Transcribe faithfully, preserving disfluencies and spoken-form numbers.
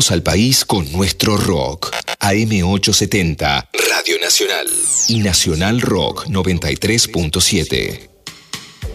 Conectamos al país con nuestro rock. A M ochocientos setenta, Radio Nacional. Y Nacional Rock noventa y tres punto siete.